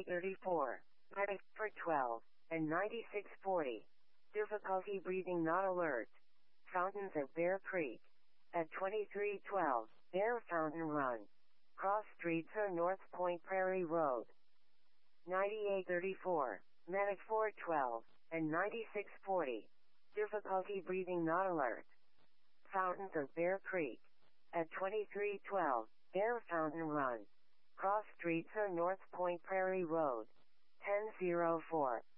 9834, Medic for 12, and 9640. Difficulty breathing not alert. Fountains at Bear Creek. At 2312, Bear Fountain Run. Cross streets or North Point Prairie Road. 9834, Medic 412, and 9640. Difficulty breathing not alert. Fountains of Bear Creek. At 2312, Bear Fountain Run. Cross streets or North Point Prairie Road. 1004.